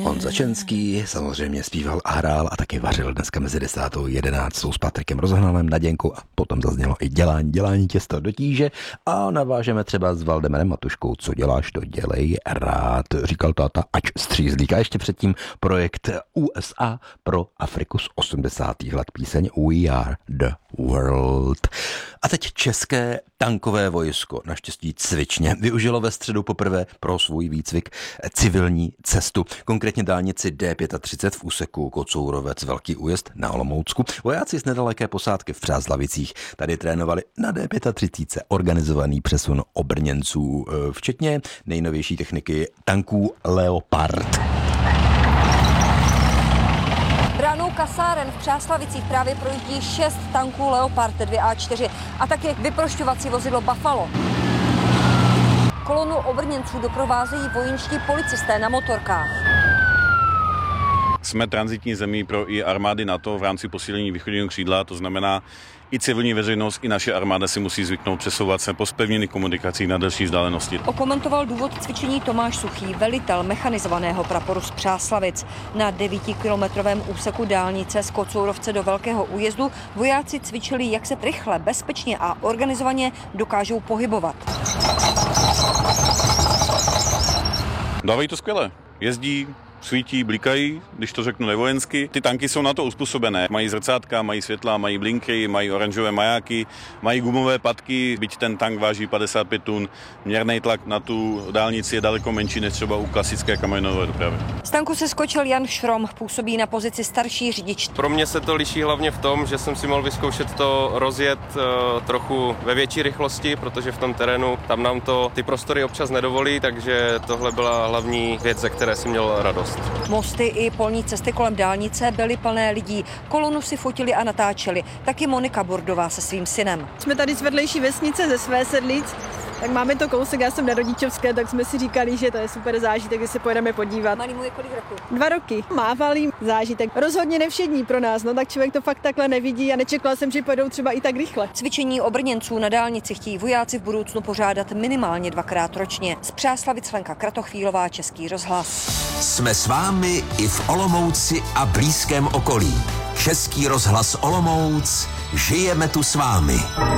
On Začenský samozřejmě zpíval a hrál a taky vařil dneska mezi 10. a 11. s Patrikem Rozehnalem, Naděnkou a potom zaznělo i dělání těsta do tíže a navážeme třeba s Valdemarem Matuškou. Co děláš, to dělej rád, říkal táta Ač Střízlík. A ještě předtím projekt USA pro Afriku z 80. let, píseň We Are the World. A teď české tankové vojsko, naštěstí cvičně, využilo ve středu poprvé pro svůj výcvik civilní cestu, konkrétně dálnici D35 v úseku Kocourovec Velký Újezd na Olomoucku. Vojáci z nedaleké posádky v Přázlavicích tady trénovali na D35 organizovaný přesun obrněnců, včetně nejnovější techniky tanků Leopard. Bránou kasáren v Přáslavicích právě projíždí 6 tanků Leopard 2A4 a také vyprošťovací vozidlo Buffalo. Kolonu obrněnců doprovázejí vojenští policisté na motorkách. Jsme tranzitní zemí pro i armády NATO v rámci posílení východního křídla, to znamená i civilní veřejnost, i naše armáda si musí zvyknout přesouvat se po zpevněných komunikacích na delší vzdálenosti. Okomentoval důvod cvičení Tomáš Suchý, velitel mechanizovaného praporu z Přáslavic. Na 9kilometrovém úseku dálnice z Kocourovce do Velkého Újezdu vojáci cvičili, jak se rychle, bezpečně a organizovaně dokážou pohybovat. Dávají to skvěle. Jezdí, svítí, blikají, když to řeknu nevojensky. Ty tanky jsou na to uspůsobené. Mají zrcátka, mají světla, mají blinkry, mají oranžové majáky, mají gumové patky, byť ten tank váží 55 tun. Měrný tlak na tu dálnici je daleko menší než třeba u klasické kamionové dopravy. Z tanku se skočil Jan Šrom, působí na pozici starší řidič. Pro mě se to liší hlavně v tom, že jsem si mohl vyzkoušet to rozjet trochu ve větší rychlosti, protože v tom terénu tam nám to ty prostory občas nedovolí, takže tohle byla hlavní věc, ze které jsem měl radost. Mosty i polní cesty kolem dálnice byly plné lidí. Kolonu si fotili a natáčeli. Taky Monika Bordová se svým synem. Jsme tady z vedlejší vesnice ze Své Sedlic, tak máme to kousek, já jsem na rodičovské, tak jsme si říkali, že to je super zážitek, když se pojedeme podívat. Malý můj kolik roku? 2 roky. Mávali zážitek. Rozhodně nevšední pro nás, no tak člověk to fakt takhle nevidí a nečekala jsem, že pojedou třeba i tak rychle. Cvičení obrněnců na dálnici chtějí vojáci v budoucnu pořádat minimálně 2krát ročně. Z Přáslavic Lenka Kratochvílová, Český rozhlas. Jsme s vámi i v Olomouci a blízkém okolí. Český rozhlas Olomouc, žijeme tu s vámi.